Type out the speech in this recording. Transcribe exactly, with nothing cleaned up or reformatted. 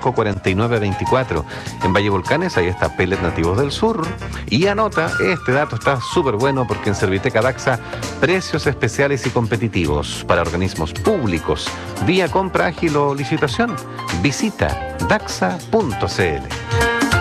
cinco, cuarenta y nueve, veinticuatro. En Valle Volcanes, ahí está Pellet Nativos del Sur. Y anota, este dato está súper bueno porque en Serviteca Daxa, precios especiales y competitivos para organismos públicos, vía compra ágil o licitación. Visita daxa punto c l.